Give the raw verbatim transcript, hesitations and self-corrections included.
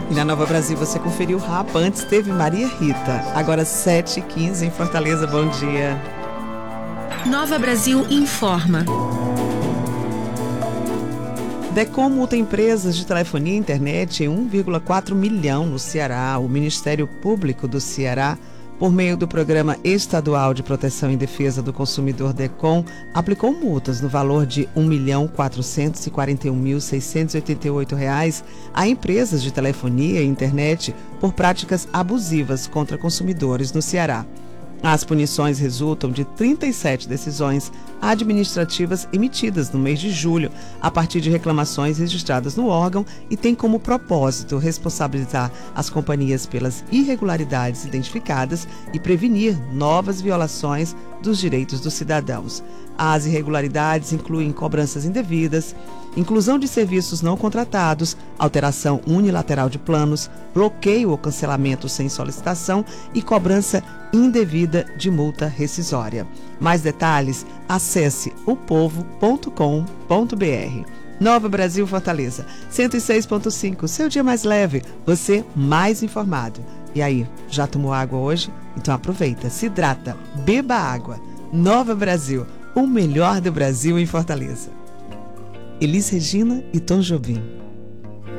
E na Nova Brasil você conferiu o Rapa, antes teve Maria Rita. Agora sete e quinze em Fortaleza, bom dia. Nova Brasil informa. Decom multa empresas de telefonia e internet em um vírgula quatro milhão no Ceará. O Ministério Público do Ceará, por meio do Programa Estadual de Proteção e Defesa do Consumidor Decom, aplicou multas no valor de um milhão quatrocentos e quarenta e um mil seiscentos e oitenta e oito reais a empresas de telefonia e internet por práticas abusivas contra consumidores no Ceará. As punições resultam de trinta e sete decisões administrativas emitidas no mês de julho, a partir de reclamações registradas no órgão, e tem como propósito responsabilizar as companhias pelas irregularidades identificadas e prevenir novas violações dos direitos dos cidadãos. As irregularidades incluem cobranças indevidas, inclusão de serviços não contratados, alteração unilateral de planos, bloqueio ou cancelamento sem solicitação e cobrança indevida de multa rescisória. Mais detalhes, acesse o povo ponto com ponto br. Nova Brasil Fortaleza, cento e seis ponto cinco, seu dia mais leve, você mais informado. E aí, já tomou água hoje? Então aproveita, se hidrata, beba água. Nova Brasil, o melhor do Brasil em Fortaleza. Elis Regina e Tom Jobim.